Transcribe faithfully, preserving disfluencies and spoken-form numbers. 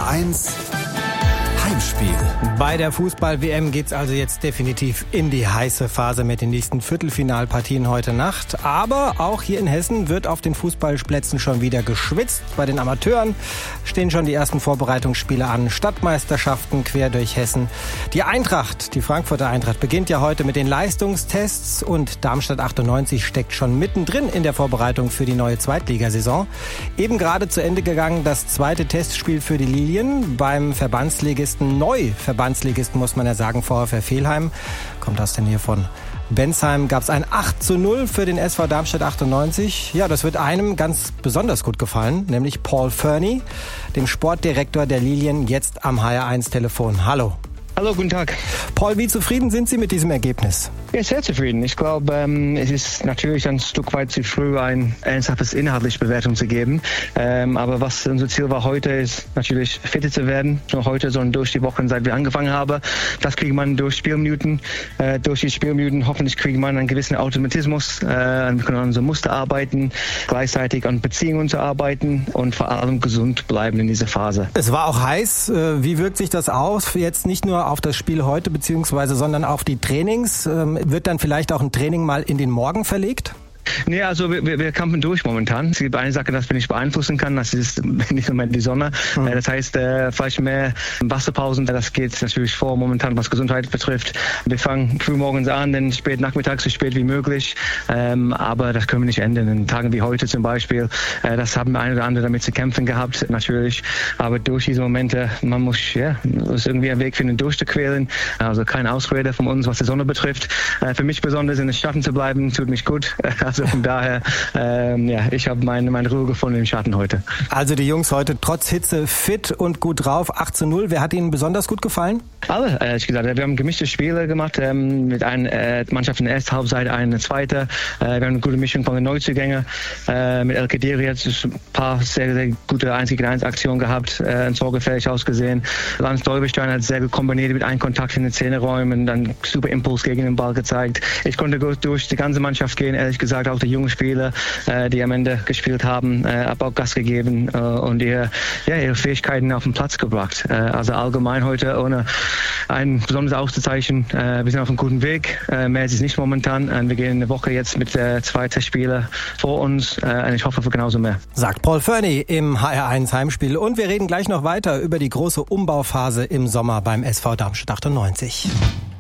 R eins Heimspiel. Bei der Fußball-W M geht's also jetzt definitiv in die heiße Phase mit den nächsten Viertelfinalpartien heute Nacht. Aber auch hier in Hessen wird auf den Fußballplätzen schon wieder geschwitzt. Bei den Amateuren stehen schon die ersten Vorbereitungsspiele an. Stadtmeisterschaften quer durch Hessen. Die Eintracht, die Frankfurter Eintracht, beginnt ja heute mit den Leistungstests. Und Darmstadt achtundneunzig steckt schon mittendrin in der Vorbereitung für die neue Zweitligasaison. Eben gerade zu Ende gegangen das zweite Testspiel für die Lilien beim Verbandsligisten, Neu-Verbandsligisten, muss man ja sagen, VfR Velheim. Kommt aus der Nähe von Bensheim. Gab es ein acht zu null für den S V Darmstadt achtundneunzig. Ja, das wird einem ganz besonders gut gefallen, nämlich Paul Fernie, dem Sportdirektor der Lilien, jetzt am H R eins Telefon. Hallo. Hallo, guten Tag. Paul, wie zufrieden sind Sie mit diesem Ergebnis? Ja, sehr zufrieden. Ich glaube, ähm, es ist natürlich ein Stück weit zu früh, ein ernsthaftes inhaltliche Bewertung zu geben. Ähm, aber was unser Ziel war heute, ist natürlich fitter zu werden. Nicht nur heute, sondern durch die Wochen, seit wir angefangen haben. Das kriegt man durch Spielminuten. Äh, durch die Spielminuten hoffentlich kriegt man einen gewissen Automatismus. Äh, wir können an unserem Muster arbeiten, gleichzeitig an Beziehungen zu arbeiten und vor allem gesund bleiben in dieser Phase. Es war auch heiß. Wie wirkt sich das aus? Jetzt nicht nur auf das Spiel heute, beziehungsweise, sondern auf die Trainings. Wird dann vielleicht auch ein Training mal in den Morgen verlegt? Nee, also wir, wir, wir kämpfen durch momentan. Es gibt eine Sache, das wir nicht beeinflussen kann, das ist nicht nur die Sonne. Mhm. Das heißt, äh, vielleicht mehr Wasserpausen, das geht natürlich vor momentan, was Gesundheit betrifft. Wir fangen früh morgens an, dann spät nachmittags, so spät wie möglich. Ähm, aber das können wir nicht ändern. In Tagen wie heute zum Beispiel, äh, das haben wir ein oder andere damit zu kämpfen gehabt, natürlich. Aber durch diese Momente, man muss ja, muss irgendwie einen Weg finden, durchzuquälen. Also kein Ausrede von uns, was die Sonne betrifft. Äh, für mich besonders in den Schatten zu bleiben, tut mich gut. Also von daher, ähm, ja, ich habe meine, meine Ruhe gefunden im Schatten heute. Also die Jungs heute trotz Hitze fit und gut drauf. acht zu null. Wer hat Ihnen besonders gut gefallen? Alle, ehrlich gesagt. Wir haben gemischte Spiele gemacht, ähm, mit einer äh, Mannschaft in der ersten Halbzeit, eine zweite. Äh, wir haben eine gute Mischung von den Neuzugängen. Äh, mit El Kadiri hat es ein paar sehr, sehr gute eins gegen eins Aktionen gehabt, äh, ein Tor gefährlich ausgesehen. Lance Däuberstein hat sehr gut kombiniert mit einem Kontakt in den Zehnerräumen, dann super Impuls gegen den Ball gezeigt. Ich konnte gut durch die ganze Mannschaft gehen, ehrlich gesagt, auch die jungen Spieler, äh, die am Ende gespielt haben, äh, haben auch Gas gegeben äh, und ihre, ja, ihre Fähigkeiten auf den Platz gebracht. Äh, also allgemein heute ohne ein besonderes auszuzeichnen. Äh, wir sind auf einem guten Weg. Äh, mehr ist es nicht momentan. Äh, wir gehen in der Woche jetzt mit äh, zwei Testspielen vor uns äh, und ich hoffe für genauso mehr. Sagt Paul Fernie im H R eins Heimspiel. Und wir reden gleich noch weiter über die große Umbauphase im Sommer beim S V Darmstadt achtundneunzig.